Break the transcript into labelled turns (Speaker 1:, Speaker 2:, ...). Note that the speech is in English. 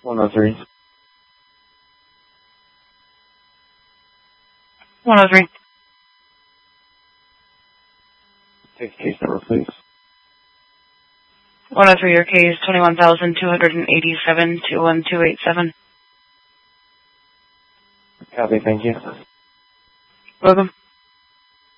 Speaker 1: 103.
Speaker 2: 103.
Speaker 1: Take case number, please.
Speaker 2: 103, your case 21,287-21287.
Speaker 1: Copy, thank you.
Speaker 2: Welcome.